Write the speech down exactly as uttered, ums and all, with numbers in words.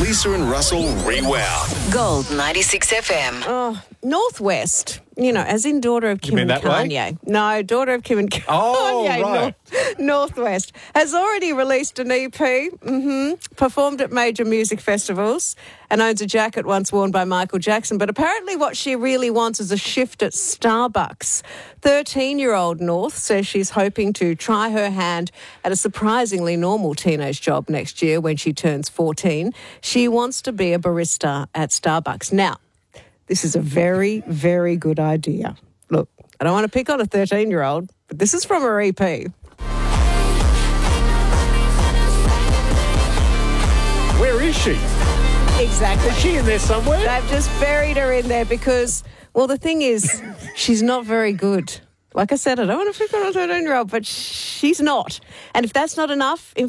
Lisa and Russell Rewound. Gold ninety-six F M. Oh, Northwest, you know, as in daughter of Kim mean and that way? Kanye. No, daughter of Kim and Kanye. Oh, right. North, Northwest has already released an E P, mm-hmm, performed at major music festivals, and owns a jacket once worn by Michael Jackson. But apparently what she really wants is a shift at Starbucks. thirteen-year-old North says she's hoping to try her hand at a surprisingly normal teenage job next year when she turns fourteen. She wants to be a barista at Starbucks. Now, this is a very, very good idea. Look, I don't want to pick on a thirteen-year-old, but this is from her E P. Where is she? Exactly. Is she in there somewhere? They've just buried her in there because, well, the thing is, she's not very good. Like I said, I don't want to pick on a thirteen-year-old, but she's not. And if that's not enough, in